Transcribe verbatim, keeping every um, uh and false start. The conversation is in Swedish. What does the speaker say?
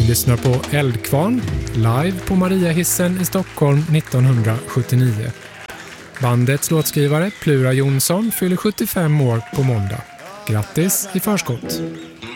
Vi lyssnar på Eldkvarn, live på Mariahissen i Stockholm nittonhundrasjuttionio. Bandets låtskrivare Plura Jonsson fyller sjuttiofem år på måndag. Grattis i förskott!